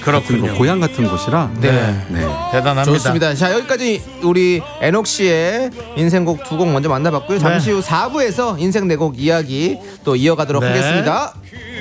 같은 고향 같은 곳이라 네. 대단합니다. 좋습니다. 자, 여기까지 우리 애녹 씨의 인생곡 두 곡 먼저 만나봤고요. 잠시 후 4부에서 인생 네 곡 이야기 또 이어가도록 하겠습니다.